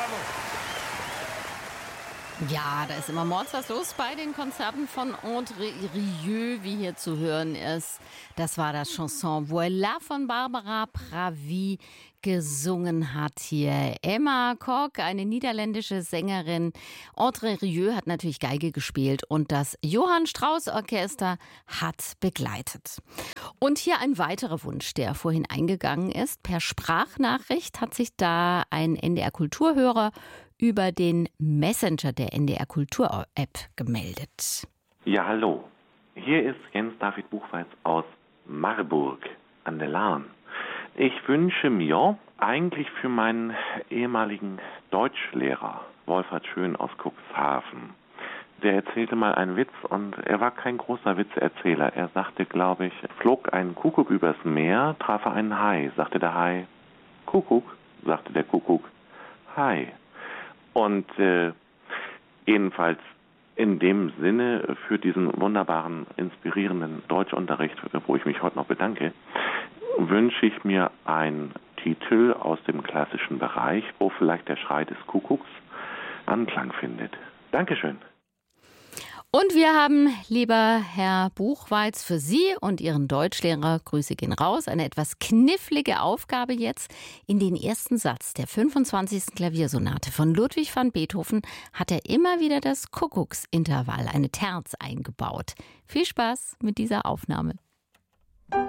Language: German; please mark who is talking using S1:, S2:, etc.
S1: Ja, da ist immer mords was los bei den Konzerten von André Rieu, wie hier zu hören ist. Das war das Chanson Voilà von Barbara Pravi gesungen hat hier Emma Kok, eine niederländische Sängerin. André Rieu hat natürlich Geige gespielt und das Johann Strauss Orchester hat begleitet. Und hier ein weiterer Wunsch, der vorhin eingegangen ist. Per Sprachnachricht hat sich da ein NDR Kulturhörer über den Messenger der NDR Kultur App gemeldet.
S2: Ja, hallo. Hier ist Jens David Buchweiz aus Marburg an der Lahn. Ich wünsche mir eigentlich für meinen ehemaligen Deutschlehrer Wolfhard Schön aus Cuxhaven. Der erzählte mal einen Witz und er war kein großer Witzeerzähler. Er sagte, glaube ich, flog ein Kuckuck übers Meer, traf er einen Hai. Sagte der Hai, Kuckuck, sagte der Kuckuck, Hai. Und jedenfalls in dem Sinne für diesen wunderbaren, inspirierenden Deutschunterricht, wo ich mich heute noch bedanke, wünsche ich mir einen Titel aus dem klassischen Bereich, wo vielleicht der Schrei des Kuckucks Anklang findet. Dankeschön.
S1: Und wir haben, lieber Herr Buchweiz, für Sie und Ihren Deutschlehrer, Grüße gehen raus, eine etwas knifflige Aufgabe jetzt. In den ersten Satz der 25. Klaviersonate von Ludwig van Beethoven hat er immer wieder das Kuckucksintervall, eine Terz, eingebaut. Viel Spaß mit dieser Aufnahme.